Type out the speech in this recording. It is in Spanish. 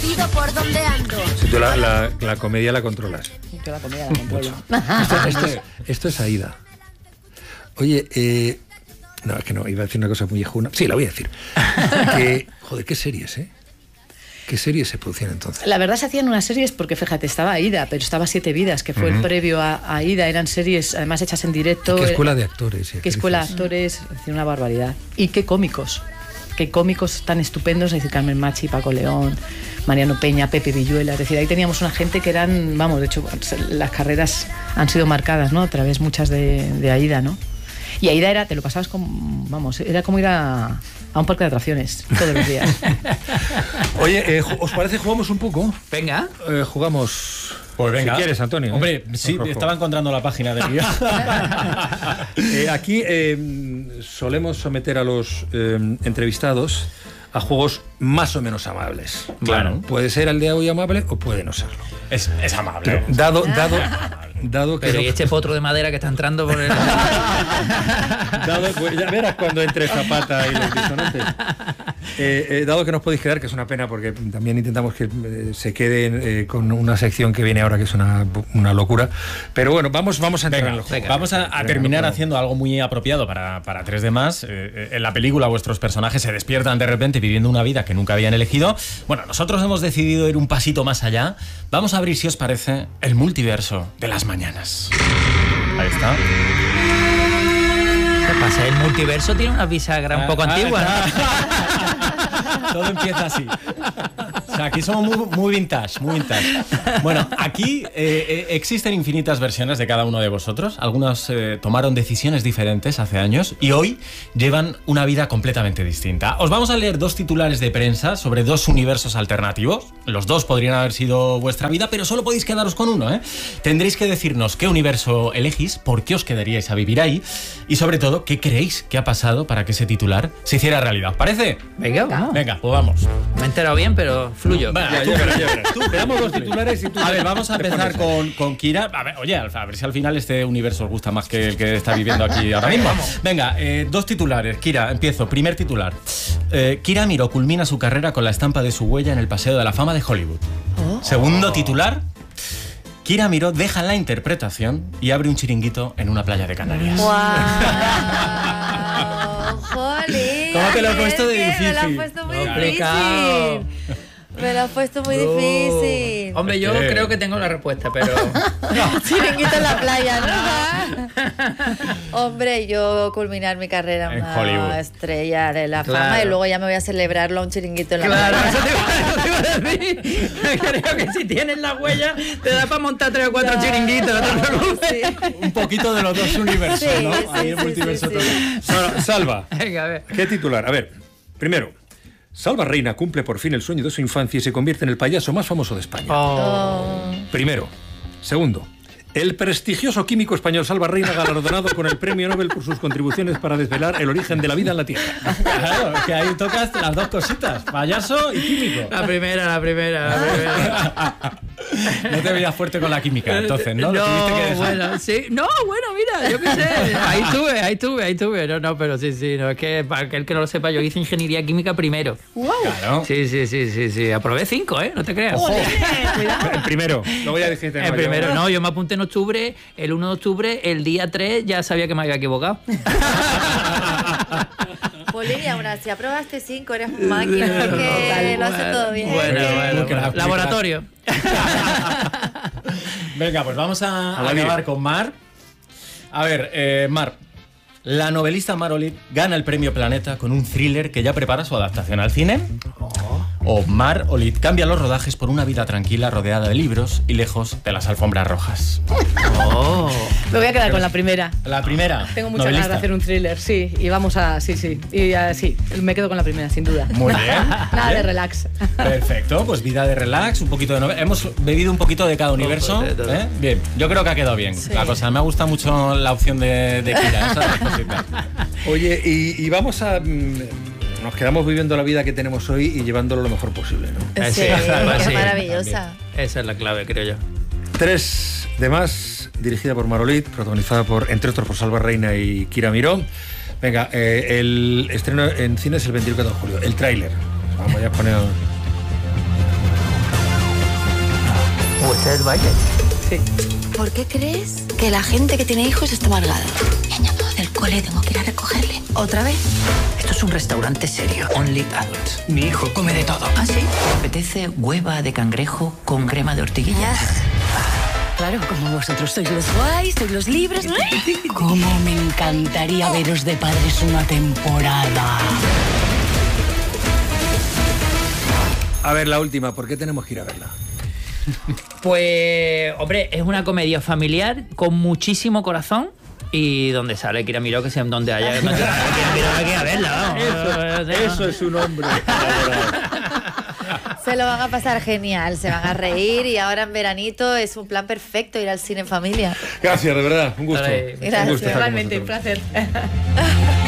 decido por dónde ando. Si tú la comedia la controlas. Yo la comida la controlo. Esto es Aída. Oye, no, es que no, iba a decir una cosa muy viejuna. Sí, la voy a decir. Joder, qué series, ¿eh? ¿Qué series se producían entonces? La verdad se hacían unas series porque, fíjate, estaba Aída, pero estaba Siete Vidas, que fue el previo a Aída. Eran series, además, hechas en directo. ¿Qué escuela de actores? ¿Qué escuela de actores? Es una barbaridad. Y qué cómicos. Qué cómicos tan estupendos. Es decir, Carmen Machi, Paco León, Mariano Peña, Pepe Villuela. Es decir, ahí teníamos una gente que eran, vamos, de hecho, las carreras han sido marcadas, ¿no? A través muchas de Aída, ¿no? Y Aída era, te lo pasabas como, vamos, era como ir a un parque de atracciones todos los días. Oye, ¿os parece jugamos un poco? Venga. Jugamos... Pues venga. Si quieres, Antonio. Hombre, sí, estaba encontrando la página del guía. Aquí solemos someter a los entrevistados a juegos más o menos amables. Claro. Bueno, puede ser el de hoy amable o puede no serlo. Es amable. Dado que... Pero ¿y este potro de madera que está entrando por el...? Pues ya verás cuando entre Zapata y los disonantes. Dado que nos podéis quedar, que es una pena porque también intentamos que se queden con una sección que viene ahora que es una locura, pero bueno, vamos a entrar en el juego. Vamos a terminar haciendo algo muy apropiado para 3 de más. En la película vuestros personajes se despiertan de repente viviendo una vida que nunca habían elegido. Bueno, nosotros hemos decidido ir un pasito más allá. Vamos a abrir, si os parece, el multiverso de las mañanas. Ahí está. ¿Qué pasa? El multiverso tiene una bisagra un poco antigua. Todo empieza así. O sea, aquí somos muy vintage, muy vintage. Bueno, aquí existen infinitas versiones de cada uno de vosotros. Algunos tomaron decisiones diferentes hace años y hoy llevan una vida completamente distinta. Os vamos a leer 2 titulares de prensa sobre 2 universos alternativos. Los 2 podrían haber sido vuestra vida, pero solo podéis quedaros con uno, ¿eh? Tendréis que decirnos qué universo elegís, por qué os quedaríais a vivir ahí y, sobre todo, qué creéis que ha pasado para que ese titular se hiciera realidad. ¿Os parece? Venga. Venga, pues vamos. Me he enterado bien, pero fluyo. Ya verás. Te damos 2 titulares y tú... A ver, vamos a empezar con Kira. A ver, oye, a ver si al final este universo os gusta más que el que está viviendo aquí ahora mismo. Venga, 2 titulares. Kira, empiezo. Primer titular. Kira Miró culmina su carrera con la estampa de su huella en el Paseo de la Fama de Hollywood. Segundo titular. Kira Miró deja la interpretación y abre un chiringuito en una playa de Canarias. ¡Wow! ¡Jolín! ¿Cómo te lo he puesto de difícil? Me lo has puesto muy Complicado. difícil. Me lo has puesto muy difícil. Hombre, yo creo que tengo la respuesta, pero... Chiringuito en la playa, ¿no? Hombre, yo culminar mi carrera en una Hollywood. estrella de la Claro. fama y luego ya me voy a celebrarlo a un chiringuito en la Claro, playa. eso te iba a decir. Creo que si tienes la huella, te da para montar 3 o 4 chiringuitos. No te preocupes. Sí. Un poquito de los 2 universos, Sí, ¿no? sí, Ahí el sí, multiverso sí, todo. sí. Salva. Venga, a ver. ¿Qué titular? A ver, primero, Salva Reina cumple por fin el sueño de su infancia y se convierte en el payaso más famoso de España. Primero. Segundo, el prestigioso químico español Salva Reina galardonado con el Premio Nobel por sus contribuciones para desvelar el origen de la vida en la Tierra. Claro, que ahí tocas las 2 cositas, payaso y químico. La primera. No te veías fuerte con la química, entonces, ¿no? Lo tuviste que dejar. Bueno, sí. No, bueno, mira, yo qué sé. Ahí estuve. No, pero sí. No, es que para aquel que no lo sepa, yo hice ingeniería química primero. Claro. Sí. Aprobé 5, ¿eh? No te creas. El primero. Luego ya dijiste... El primero, no, yo me apunté en octubre, el 1 de octubre, el día 3 ya sabía que me había equivocado. Polín, y aún así aprobaste 5, eres un máquina, porque lo hace todo bien. Bueno. Laboratorio. Venga, pues vamos a acabar con Mar. A ver, Mar. La novelista Mar Olid gana el premio Planeta con un thriller que ya prepara su adaptación al cine. O Mar Olid cambia los rodajes por una vida tranquila rodeada de libros y lejos de las alfombras rojas. Me voy a quedar con la primera. La primera. Tengo muchas novelista. ganas de hacer un thriller, sí. Y vamos a... Sí. Y sí, me quedo con la primera, sin duda. Muy bien. Nada de relax. Perfecto, pues vida de relax, un poquito de novela. Hemos bebido un poquito de cada universo. ¿Eh? Bien, yo creo que ha quedado bien la cosa. Me ha gustado mucho la opción de Kira. Esas cositas. Oye, y vamos a... Nos quedamos viviendo la vida que tenemos hoy y llevándolo lo mejor posible, ¿no? Sí, es maravillosa. Esa es la clave, creo yo. 3 de más, dirigida por Mar Olid, protagonizada por, entre otros, por Salva Reina y Kira Miró. Venga, el estreno en cines el 24 de julio. El tráiler. Vamos ya a poner... Ted Budget. Sí. ¿Por qué crees que la gente que tiene hijos está amargada? Me han llamado del cole, tengo que ir a recogerle. ¿Otra vez? Esto es un restaurante serio, only adults. Mi hijo come de todo. ¿Ah, sí? ¿Te apetece hueva de cangrejo con crema de ortiguilla? Claro, como vosotros sois los guays, sois los libres. Cómo me encantaría veros de padres una temporada. A ver, la última, ¿por qué tenemos que ir a verla? Pues, hombre, es una comedia familiar con muchísimo corazón y donde sale Kira Miró, que sea donde haya Kira Miró, hay que ir a verla, vamos. Eso es un hombre. Se lo van a pasar genial, se van a reír y ahora en veranito es un plan perfecto ir al cine en familia. Gracias, de verdad, un gusto. Vale. Gracias. Un gusto estar con Igualmente, un vosotros. placer.